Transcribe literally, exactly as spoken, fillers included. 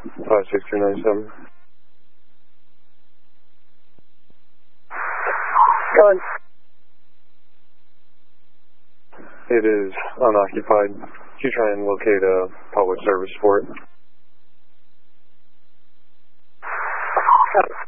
five six two nine seven. Go on. It is unoccupied. Could you try and locate a public service for it? Copy.